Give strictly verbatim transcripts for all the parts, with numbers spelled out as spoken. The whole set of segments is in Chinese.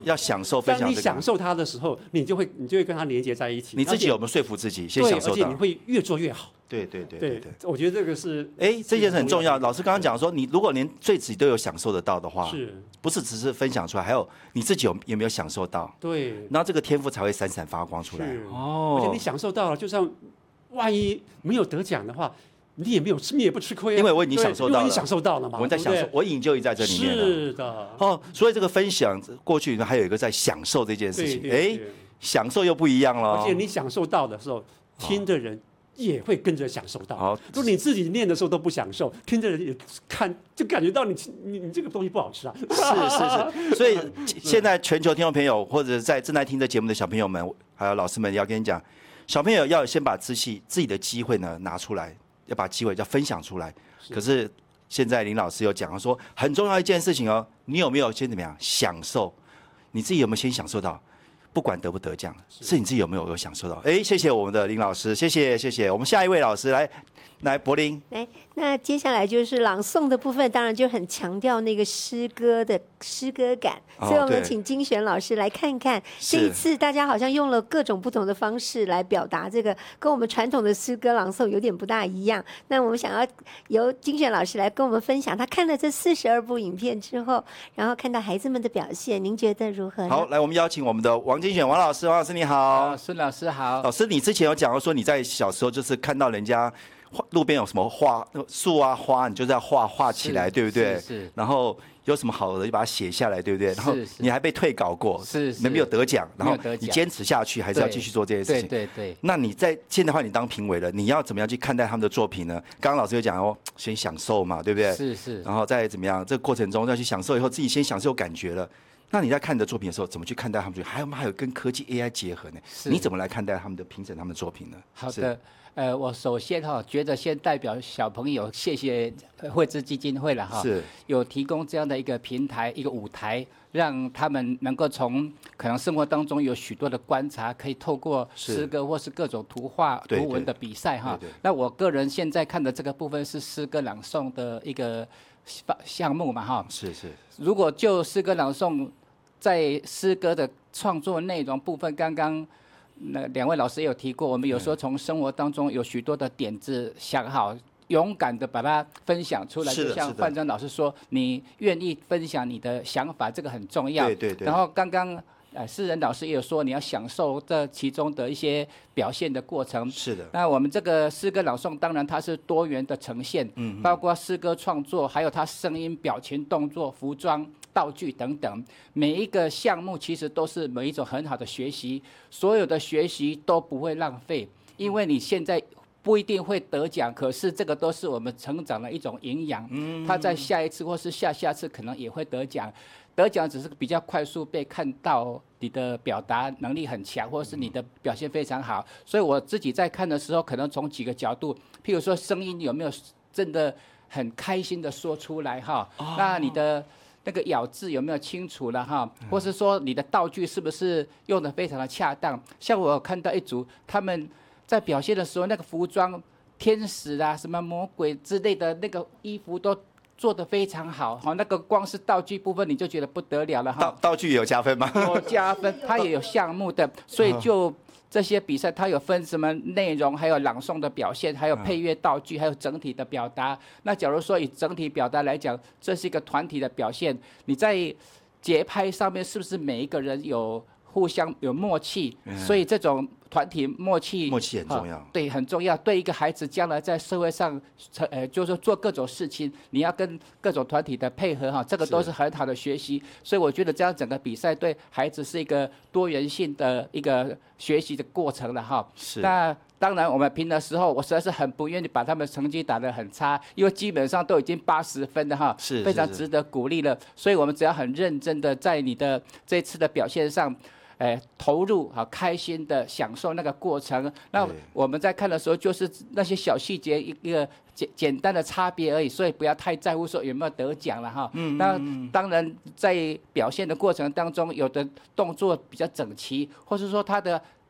要享受分享、这个。 当你享受它的时候，你就会你就会跟它连接在一起。 你自己有没有说服自己先享受到？ 而且你会越做越好。 对对对对对， 我觉得这个是哎，这件事很重要。老师刚刚讲说，你如果连对自己都有享受得到的话， 是不是只是分享出来，还有你自己有有没有享受到？ 对， 然后这个天赋才会闪闪发光出来。 哦，而且你享受到了，就算万一没有得奖的话。你也没有吃，你也不吃亏啊， 因为我已经享受到了， 因为你享受到了嘛。 我们在享受，我引咎在这里面了。 是的。 哦，所以这个分享过去还有一个在享受这件事情，哎，享受又不一样了。 而且你享受到的时候，听的人也会跟着享受到。好，如果你自己念的时候都不享受，听的人也看就感觉到你你你这个东西不好吃啊。 是是是，所以现在全球听众朋友或者在正在听这节目的小朋友们，还有老师们，要跟你讲，小朋友要先把自己自己的机会呢拿出来。要把机会要分享出来，可是现在林老师有讲说很重要一件事情哦，你有没有先怎么样享受？你自己有没有先享受到？不管得不得奖，是你自己有没有有享受到？哎，谢谢我们的林老师，谢谢谢谢。我们下一位老师来来柏林来，那接下来就是朗诵的部分，当然就很强调那个诗歌的诗歌感， 哦、 所以我们请金璇老师来看看，这一次大家好像用了各种不同的方式来表达这个，跟我们传统的诗歌朗诵有点不大一样。那我们想要由金璇老师来跟我们分享，他看了这四十二部影片之后，然后看到孩子们的表现，您觉得如何呢？ 好，来，我们邀请我们的王金璇王老师，王老师你好。 孙老师好。 老师，你之前有讲过说你在小时候就是看到人家路边有什么花树啊花，你就是要画画起来，对不对？ 是。是然后有什么好的就把它写下来，对不对？然后你还被退稿过， 是是， 没有得奖，然后你坚持下去，还是要继续做这件事情。 对对对。 那你在现在的话，你当评委了，你要怎么样去看待他们的作品呢？刚刚老师有讲哦，先享受嘛，对不对？ 是是。 然后再怎么样，这个过程中要去享受以后，自己先享受感觉了。那你在看你的作品的时候，怎么去看待他们？还有还有跟科技 A I 结合呢？你怎么来看待他们的评审他们的作品呢？ 好的。呃，我首先哈、哦，觉得先代表小朋友谢谢惠智基金会了哈， 是有提供这样的一个平台、一个舞台，让他们能够从可能生活当中有许多的观察，可以透过诗歌或是各种图画、图文的比赛哈。那我个人现在看的这个部分是诗歌朗诵的一个项目嘛哈。 是是。 如果就诗歌朗诵，在诗歌的创作内容部分，刚刚。那两位老师也有提过，我们有时候从生活当中有许多的点子想好，勇敢的把它分享出来。就像范正老师说，你愿意分享你的想法，这个很重要。 对对对。 然后刚刚呃，诗人老师也有说，你要享受这其中的一些表现的过程。 是的。 那我们这个诗歌朗诵，当然它是多元的呈现，嗯，包括诗歌创作，还有它声音、表情、动作、服装。道具等等，每一个项目其实都是每一种很好的学习，所有的学习都不会浪费，因为你现在不一定会得奖，可是这个都是我们成长的一种营养。嗯，他在下一次或是下下次可能也会得奖，得奖只是比较快速被看到，你的表达能力很强，或是你的表现非常好。所以我自己在看的时候，可能从几个角度，譬如说声音有没有真的很开心的说出来哈，哦、那你的。那个咬字有没有清楚了哈？或是说你的道具是不是用得非常的恰当？像我有看到一组他们在表现的时候，那个服装天使啊、什么魔鬼之类的那个衣服都做得非常好，好，那个光是道具部分你就觉得不得了了哈。 道道具也有加分吗？ 有加分，它也有项目的，所以就。这些比赛它有分什么内容，还有朗诵的表现，还有配乐道具，还有整体的表达。那假如说以整体表达来讲，这是一个团体的表现，你在节拍上面是不是每一个人有互相有默契？嗯、所以这种团体默契， 默契很重要、啊。 对，很重要。对一个孩子将来在社会上，呃，就是说做各种事情，你要跟各种团体的配合哈，这个都是很好的学习。所以我觉得这样整个比赛对孩子是一个多元性的一个学习的过程了哈。 是。 那当然我们评的时候，我实在是很不愿意把他们成绩打得很差，因为基本上都已经八十分了哈， 是非常值得鼓励了。所以我们只要很认真的在你的这次的表现上。哎，投入好，开心的享受那个过程。那我们在看的时候，就是那些小细节一个简简单的差别而已，所以不要太在乎说有没有得奖了哈。嗯。那当然在表现的过程当中，有的动作比较整齐，或是说他的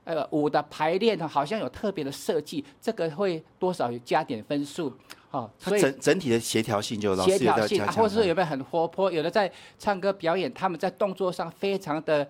呃舞的排练呢，好像有特别的设计，这个会多少有加点分数。哦， 所以整整体的协调性就老师协调性、啊， 有在加强， 或者是有没有很活泼？有的在唱歌表演，他们在动作上非常的